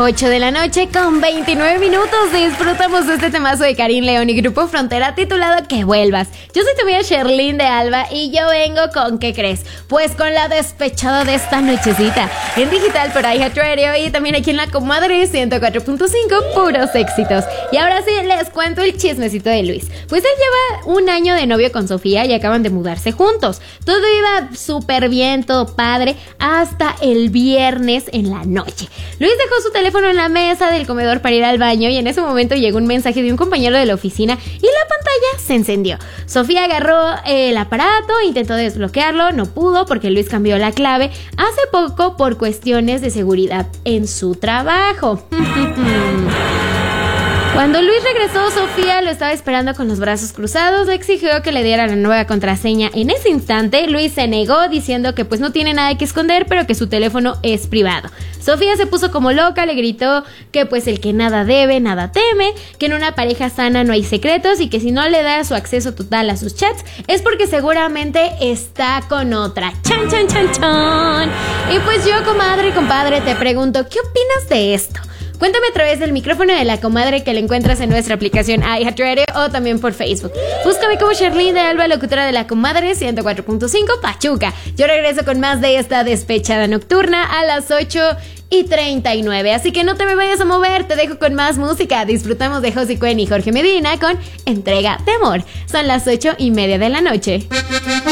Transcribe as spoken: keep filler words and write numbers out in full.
ocho de la noche con veintinueve minutos. Disfrutamos de este temazo de Karim León y Grupo Frontera titulado Que Vuelvas. Yo soy tu amiga Sherlyn de Alba y yo vengo con, ¿qué crees? Pues con la despechada de esta nochecita. En digital por iHeartRadio y también aquí en La Comadre ciento cuatro punto cinco, puros éxitos. Y ahora sí, les cuento el chismecito de Luis. Pues él lleva un año de novio con Sofía y acaban de mudarse juntos. Todo iba súper bien, todo padre, hasta el viernes en la noche. Luis dejó su teléfono en la mesa del comedor para ir al baño y en ese momento llegó un mensaje de un compañero de la oficina y la pantalla se encendió. Sofía agarró el aparato, intentó desbloquearlo, no pudo porque Luis cambió la clave hace poco por cuestiones de seguridad en su trabajo. Cuando Luis regresó, Sofía lo estaba esperando con los brazos cruzados, le exigió que le diera la nueva contraseña. En ese instante, Luis se negó diciendo que pues no tiene nada que esconder, pero que su teléfono es privado. Sofía se puso como loca, le gritó que pues el que nada debe, nada teme, que en una pareja sana no hay secretos y que si no le da su acceso total a sus chats es porque seguramente está con otra. ¡Chan, chan, chan, chan! Y pues yo, comadre y compadre, te pregunto, ¿qué opinas de esto? Cuéntame a través del micrófono de La Comadre que la encuentras en nuestra aplicación iHeartRadio o también por Facebook. Búscame como Sherlyn de Alba, locutora de La Comadre ciento cuatro punto cinco Pachuca. Yo regreso con más de esta despechada nocturna a las ocho y treinta y nueve. Así que no te me vayas a mover, te dejo con más música. Disfrutamos de Josie Cuen y Jorge Medina con Entrega de Amor. Son las ocho y media de la noche.